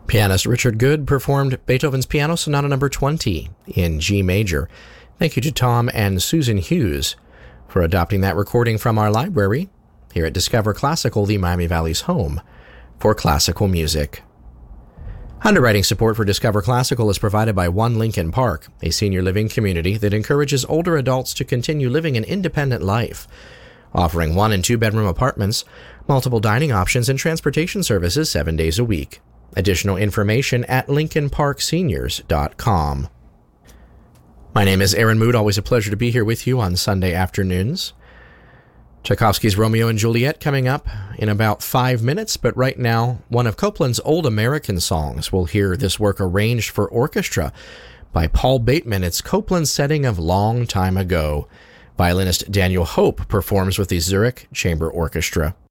Pianist Richard Good performed Beethoven's Piano Sonata No. 20 in G major. Thank you to Tom and Susan Hughes for adopting that recording from our library here at Discover Classical, the Miami Valley's home for classical music. Underwriting support for Discover Classical is provided by One Lincoln Park, a senior living community that encourages older adults to continue living an independent life, offering 1- and 2-bedroom apartments, multiple dining options, and transportation services 7 days a week. Additional information at lincolnparkseniors.com. My name is Aaron Mood. Always a pleasure to be here with you on Sunday afternoons. Tchaikovsky's Romeo and Juliet coming up in about 5 minutes, but right now, one of Copland's old American songs. We'll hear this work arranged for orchestra by Paul Bateman. It's Copland's setting of Long Time Ago. Violinist Daniel Hope performs with the Zurich Chamber Orchestra.